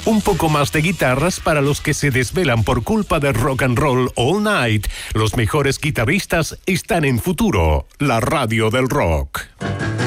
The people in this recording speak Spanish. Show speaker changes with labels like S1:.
S1: Un poco más de guitarras para los que se desvelan por culpa de rock and roll all night. Los mejores guitarristas están en Futuro, la radio del rock.